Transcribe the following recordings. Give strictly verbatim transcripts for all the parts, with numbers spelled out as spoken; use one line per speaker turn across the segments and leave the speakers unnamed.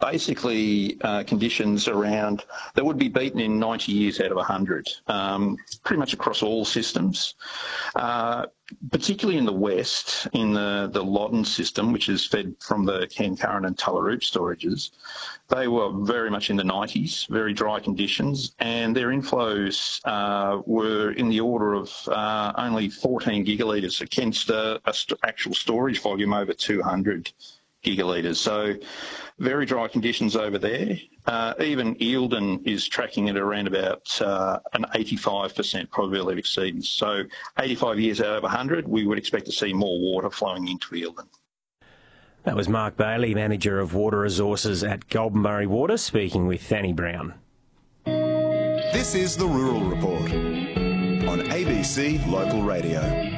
basically uh, conditions around that would be beaten in ninety years out of one hundred, um, pretty much across all systems. Uh, particularly in the west, in the, the Loddon system, which is fed from the Cancurran and Tullaroop storages, they were very much in the nineties, very dry conditions, and their inflows uh, were in the order of uh, only fourteen gigalitres against a, a st- actual storage volume over two hundred gigalitres. So very dry conditions over there. Uh, even Eildon is tracking at around about uh, an eighty-five percent probability of exceedance. So eighty-five years out of one hundred, we would expect to see more water flowing into Eildon.
That was Mark Bailey, Manager of Water Resources at Goldenmurray Water, speaking with Fanny Brown.
This is the Rural Report on A B C Local Radio.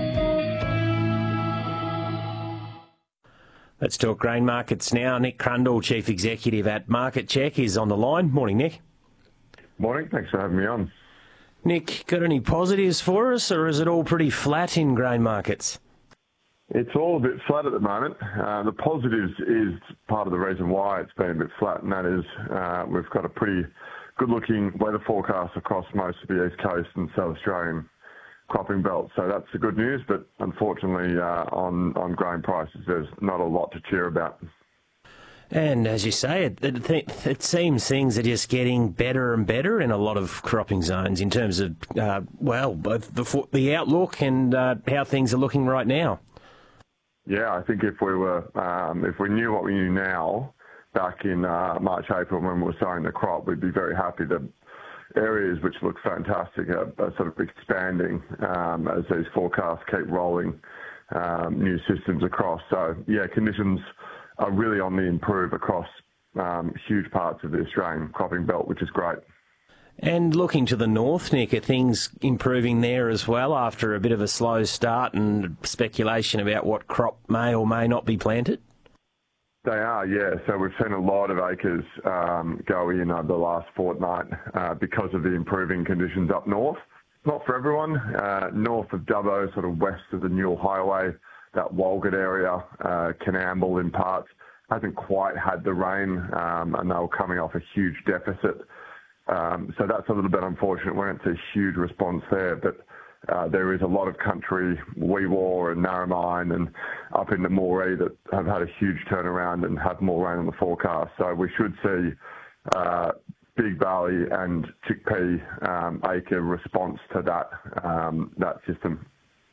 Let's talk grain markets now. Nick Crundle, Chief Executive at Market Check, is on the line. Morning, Nick.
Morning. Thanks for having me on.
Nick, got any positives for us, or is it all pretty flat in grain markets?
It's all a bit flat at the moment. Uh, the positives is part of the reason why it's been a bit flat, and that is uh, we've got a pretty good-looking weather forecast across most of the East Coast and South Australian cropping belt. So that's the good news, but unfortunately uh, on, on grain prices there's not a lot to cheer about. And
as you say, it, it, it seems things are just getting better and better in a lot of cropping zones in terms of, uh, well, both the, the outlook and uh, how things are looking right now.
Yeah, I think if we were, um, if we knew what we knew now, back in uh, March, April, when we were sowing the crop, we'd be very happy that areas which look fantastic are, are sort of expanding um, as these forecasts keep rolling um, new systems across. So, yeah, conditions are really on the improve across um, huge parts of the Australian cropping belt, which is great.
And looking to the north, Nick, are things improving there as well after a bit of a slow start and speculation about what crop may or may not be planted?
They are, yeah. So we've seen a lot of acres um, go in over the last fortnight uh, because of the improving conditions up north. Not for everyone. Uh, north of Dubbo, sort of west of the Newell Highway, that Walgett area, uh, Canamble in parts, hasn't quite had the rain, um, and they were coming off a huge deficit. Um, so that's a little bit unfortunate. We don't see a huge response there, but uh, there is a lot of country, Weewar and Narromine and up into Moree that have had a huge turnaround and have more rain on the forecast. So we should see uh, big barley and chickpea um, acre response to that um, that system.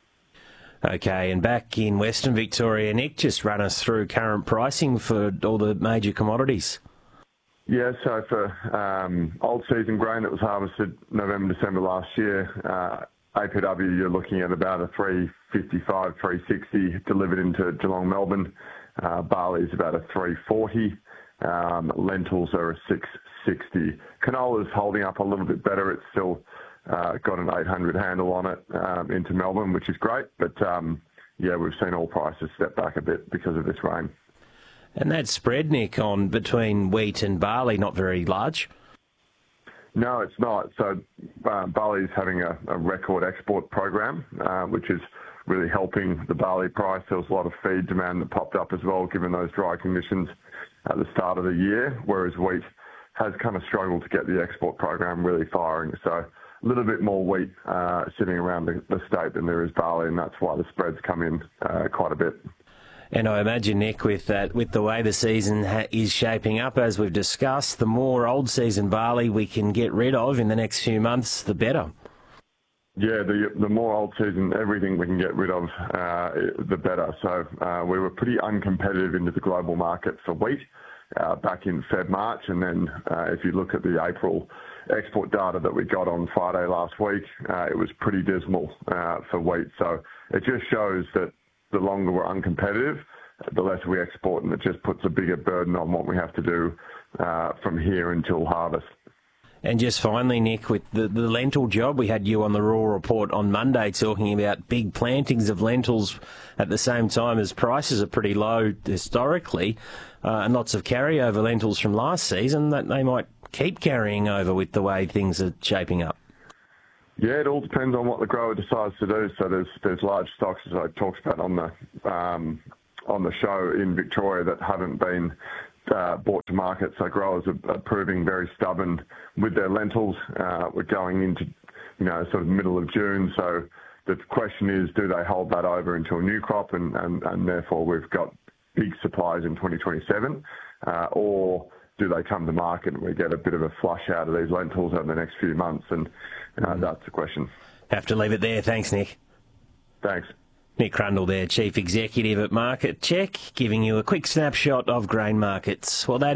Okay, and back in Western Victoria, Nick, just run us through current pricing for all the major commodities.
Yeah, so for um, old season grain that was harvested November, December last year, uh, A P W, you're looking at about a three fifty-five, three sixty delivered into Geelong, Melbourne. Uh, barley is about a three forty. Um, lentils are a six sixty. Canola is holding up a little bit better. It's still uh, got an eight hundred handle on it um, into Melbourne, which is great. But um, yeah, we've seen all prices step back a bit because of this rain.
And that spread, Nick, on between wheat and barley, not very large?
No, it's not. So uh, barley is having a, a record export program, uh, which is really helping the barley price. There was a lot of feed demand that popped up as well, given those dry conditions at the start of the year, whereas wheat has kind of struggled to get the export program really firing. So a little bit more wheat uh, sitting around the, the state than there is barley, and that's why the spreads come in uh, quite a bit.
And I imagine, Nick, with that, with the way the season ha- is shaping up, as we've discussed, the more old season barley we can get rid of in the next few months, the better.
Yeah, the the more old season, everything we can get rid of, uh, the better. So uh, we were pretty uncompetitive into the global market for wheat uh, back in February, March, and then uh, if you look at the April export data that we got on Friday last week, uh, it was pretty dismal uh, for wheat. So it just shows that the longer we're uncompetitive, the less we export, and it just puts a bigger burden on what we have to do uh, from here until harvest.
And just finally, Nick, with the, the lentil job, we had you on the Rural Report on Monday talking about big plantings of lentils at the same time as prices are pretty low historically, uh, and lots of carryover lentils from last season that they might keep carrying over with the way things are shaping up.
Yeah, it all depends on what the grower decides to do. So there's there's large stocks, as I talked about on the um, on the show in Victoria, that haven't been uh, brought to market. So growers are, are proving very stubborn with their lentils. Uh, we're going into, you know, sort of middle of June. So the question is, do they hold that over until new crop, and, and, and therefore we've got big supplies in twenty twenty-seven, uh, or do they come to market and we get a bit of a flush out of these lentils over the next few months? And uh, mm. that's the question.
Have to leave it there. Thanks, Nick.
Thanks.
Nick Crundle there, Chief Executive at Market Check, giving you a quick snapshot of grain markets. Well, that